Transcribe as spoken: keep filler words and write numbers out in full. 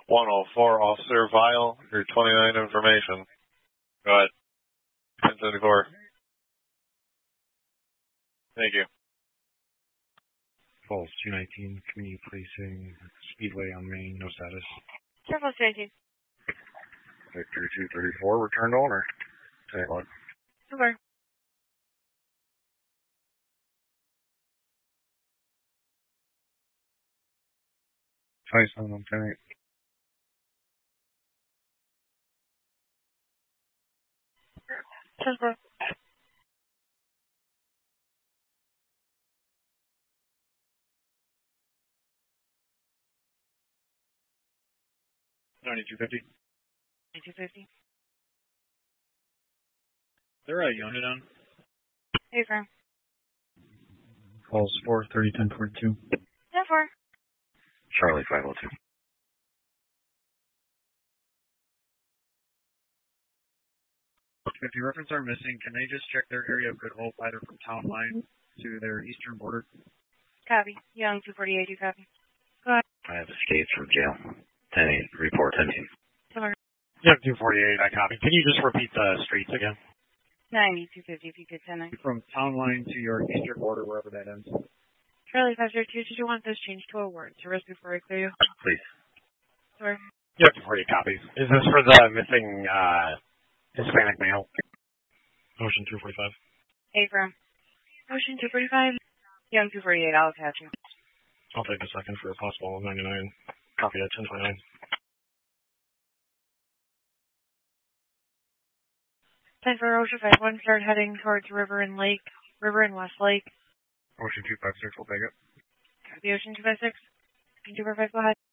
one oh four, Officer Vile, your twenty-nine information. Go ahead. ten seventy-four. Thank you. Falls two nineteen, community policing, Speedway on Main, no status. Falls two nineteen. Victor two thirty-four, returned owner. ten eight one. Over. twenty-seven on ten eight. ten four. ninety-two fifty. ninety-two fifty. They're a unit on. Hey, firm. Calls four thirty ten forty-two. ten four. Charlie five oh two. If your reference are missing, can they just check their area of good hope either from town line to their eastern border? Copy. Young two forty-eight, you copy. Go ahead. I have escaped from jail. ten eight, report ten eight. Over. Yeah, two forty-eight, I copy. Can you just repeat the streets again? ninety-two fifty if you could ten nine. From town line to your eastern border, wherever that ends. Charlie five zero two, did you want this changed to a word to rest before I clear you? Please. Over. Yeah, two forty-eight copies. Is this for the missing uh, Hispanic male? Motion two forty-five. Hey, firm. Motion two forty-five. Young two forty-eight, I'll attach you. I'll take a second for a possible ninety-nine. Copy at ten twenty-nine. ten for Ocean five one, start heading towards River and Lake, River and West Lake. Motion two five six, we'll take it. Copy Ocean two five six. two four five, go ahead.